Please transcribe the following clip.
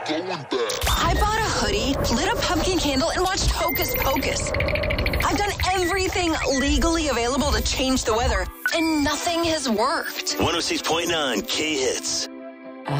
going bad. I bought a hoodie, lit a pumpkin candle, and watched Hocus Pocus. I've done everything legally available to change the weather, and nothing has worked. 106.9 K-Hits.